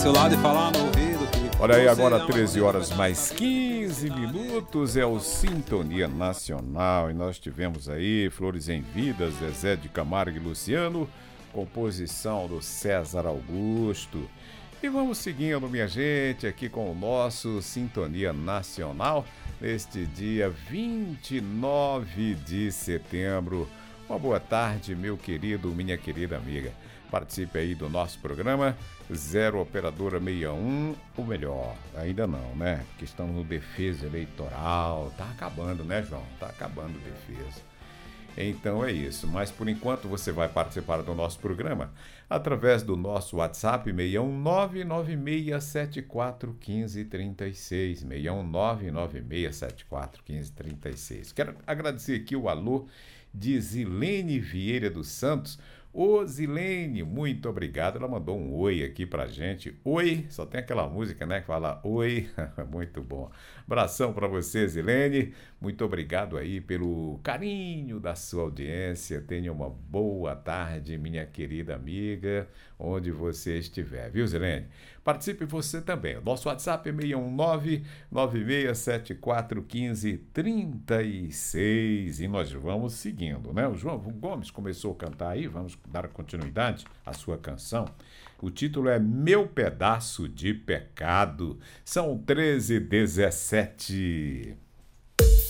Seu lado e falar no ouvido que Olha aí, agora 13 horas mais 15 minutos, é o Sintonia Nacional. E nós tivemos aí Flores em Vida, Zezé de Camargo e Luciano, composição do César Augusto. E vamos seguindo, minha gente, aqui com o nosso Sintonia Nacional, neste dia 29 de setembro. Uma boa tarde, meu querido, minha querida amiga. Participe aí do nosso programa 0 Operadora 61, ou melhor, ainda não, né? Porque estamos no defesa eleitoral, tá acabando, né, João? Tá acabando o defesa. Então é isso, mas por enquanto você vai participar do nosso programa através do nosso WhatsApp 61996741536, 61996741536. Quero agradecer aqui o alô de Zilene Vieira dos Santos. Ô Zilene, muito obrigado. Ela mandou um oi aqui pra gente. Oi, só tem aquela música, né, que fala oi. Muito bom. Abração pra você, Zilene. Muito obrigado aí pelo carinho da sua audiência. Tenha uma boa tarde, minha querida amiga, onde você estiver, viu, Zilene? Participe você também. O nosso WhatsApp é 619-9674-1536. E nós vamos seguindo, né? O João Gomes começou a cantar aí, vamos dar continuidade à sua canção. O título é Meu Pedaço de Pecado. São 13h17.